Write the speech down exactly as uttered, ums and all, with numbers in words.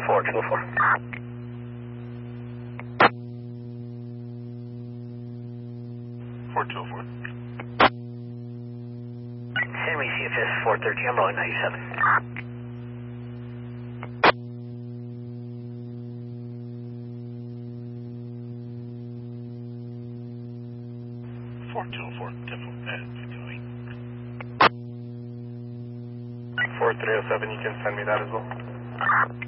four two four. four two four. San Luis C F S four thirteen, I'm rolling ninety-seven. four two four, Temple, and continuing. four three oh seven, you can send me that as well.